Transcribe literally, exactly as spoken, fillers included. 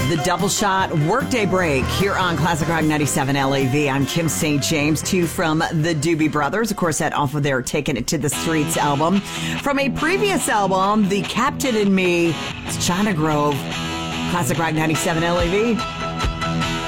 the Double Shot Workday Break here on Classic Rock ninety-seven L A V. I'm Kim Saint James, two from the Doobie Brothers. Of course, that off of their Taking It to the Streets album. From a previous album, The Captain and Me, it's China Grove. Classic Rock ninety-seven L A V.